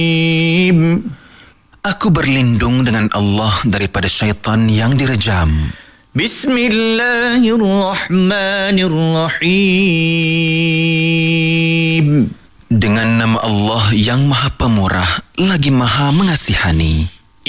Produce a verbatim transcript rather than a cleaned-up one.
Aku berlindung dengan Allah daripada syaitan yang direjam. Bismillahirrahmanirrahim. Dengan nama Allah yang Maha Pemurah lagi Maha Mengasihani.